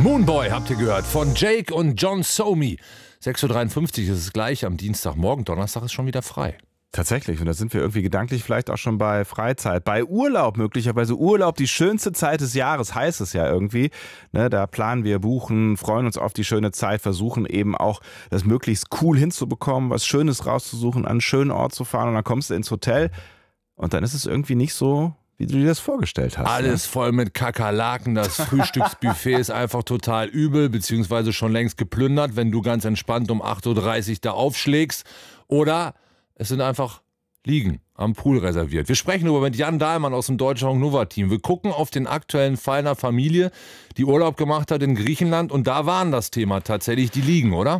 Moonboy habt ihr gehört von Jake und John Somi. 6.53 Uhr ist es gleich am Dienstagmorgen. Donnerstag ist schon wieder frei. Tatsächlich, und da sind wir irgendwie gedanklich vielleicht auch schon bei Freizeit, bei Urlaub möglicherweise. Urlaub, die schönste Zeit des Jahres, heißt es ja irgendwie. Ne, da planen wir, buchen, freuen uns auf die schöne Zeit, versuchen eben auch das möglichst cool hinzubekommen, was Schönes rauszusuchen, an einen schönen Ort zu fahren, und dann kommst du ins Hotel und dann ist es irgendwie nicht so, wie du dir das vorgestellt hast. Alles voll mit Kakerlaken, das Frühstücksbuffet ist einfach total übel, beziehungsweise schon längst geplündert, wenn du ganz entspannt um 8.30 Uhr da aufschlägst. Oder es sind einfach Liegen am Pool reserviert. Wir sprechen über mit Jan Dahlmann aus dem Deutsche Nova-Team. Wir gucken auf den aktuellen Fall einer Familie, die Urlaub gemacht hat in Griechenland, und da waren das Thema tatsächlich die Liegen, oder?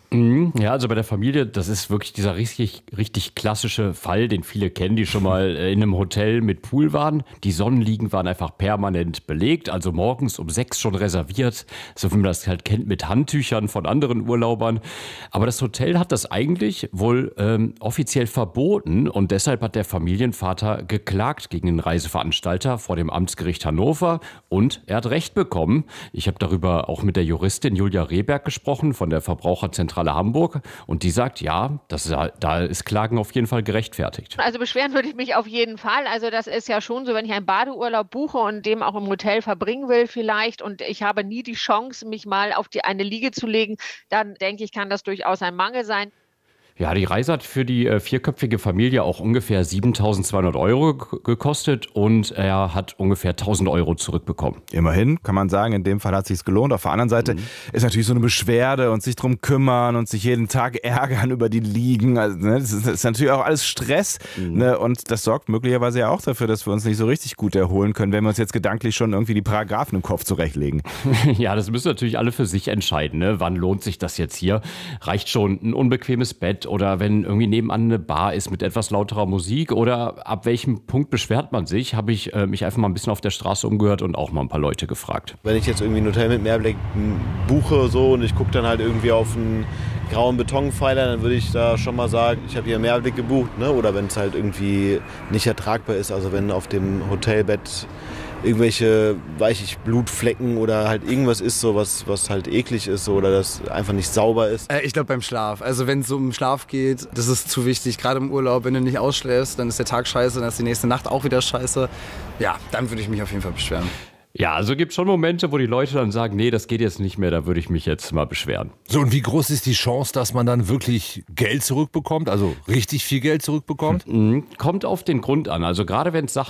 Ja, also bei der Familie, das ist wirklich dieser richtig klassische Fall, den viele kennen, die schon mal in einem Hotel mit Pool waren. Die Sonnenliegen waren einfach permanent belegt, also morgens um 6 schon reserviert, so wie man das halt kennt mit Handtüchern von anderen Urlaubern. Aber das Hotel hat das eigentlich wohl offiziell verboten, und deshalb hat der Familienvater geklagt gegen den Reiseveranstalter vor dem Amtsgericht Hannover, und er hat Recht bekommen. Ich habe darüber auch mit der Juristin Julia Rehberg gesprochen von der Verbraucherzentrale Hamburg, und die sagt, ja, da ist Klagen auf jeden Fall gerechtfertigt. Also beschweren würde ich mich auf jeden Fall. Also das ist ja schon so, wenn ich einen Badeurlaub buche und dem auch im Hotel verbringen will vielleicht, und ich habe nie die Chance, mich mal auf eine Liege zu legen, dann denke ich, kann das durchaus ein Mangel sein. Ja, die Reise hat für die vierköpfige Familie auch ungefähr 7.200 Euro gekostet, und er hat ungefähr 1.000 Euro zurückbekommen. Immerhin kann man sagen, in dem Fall hat es sich gelohnt. Auf der anderen Seite ist natürlich so eine Beschwerde und sich drum kümmern und sich jeden Tag ärgern über die Liegen. Also, ne, das ist natürlich auch alles Stress. Ne, und das sorgt möglicherweise ja auch dafür, dass wir uns nicht so richtig gut erholen können, wenn wir uns jetzt gedanklich schon irgendwie die Paragraphen im Kopf zurechtlegen. Ja, das müssen natürlich alle für sich entscheiden. Ne? Wann lohnt sich das jetzt hier? Reicht schon ein unbequemes Bett? Oder wenn irgendwie nebenan eine Bar ist mit etwas lauterer Musik, oder ab welchem Punkt beschwert man sich, habe ich mich einfach mal ein bisschen auf der Straße umgehört und auch mal ein paar Leute gefragt. Wenn ich jetzt irgendwie ein Hotel mit Mehrblick buche so, und ich gucke dann halt irgendwie auf einen grauen Betonpfeiler, dann würde ich da schon mal sagen, ich habe hier Mehrblick gebucht. Ne? Oder wenn es halt irgendwie nicht ertragbar ist, also wenn auf dem Hotelbett irgendwelche, weiß ich, Blutflecken oder halt irgendwas ist, so was halt eklig ist, so, oder das einfach nicht sauber ist. Ich glaube beim Schlaf. Also wenn es um Schlaf geht, das ist zu wichtig. Gerade im Urlaub, wenn du nicht ausschläfst, dann ist der Tag scheiße, dann ist die nächste Nacht auch wieder scheiße. Ja, dann würde ich mich auf jeden Fall beschweren. Ja, also gibt es schon Momente, wo die Leute dann sagen, nee, das geht jetzt nicht mehr, da würde ich mich jetzt mal beschweren. So, und wie groß ist die Chance, dass man dann wirklich Geld zurückbekommt, also richtig viel Geld zurückbekommt? Kommt auf den Grund an. Also gerade wenn es Sachen